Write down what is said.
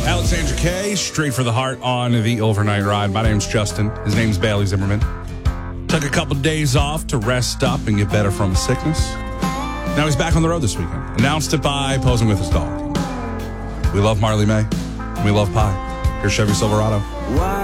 Alexandra K, straight for the heart on the overnight ride. My name's Justin. His name's Bailey Zimmerman. Took a couple days off to rest up and get better from the sickness. Now he's back on the road this weekend. Announced it by posing with his dog. We love Marley May. We love pie. Here's Chevy Silverado.